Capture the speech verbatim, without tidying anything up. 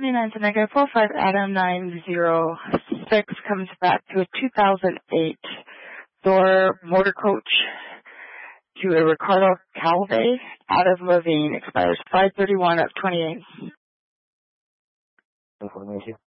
seventy-nine to negative four five, Adam nine zero six comes back to a two thousand eight Thor motor coach to a Ricardo Calve out of Levine, expires five thirty-one of twenty-eight. Information.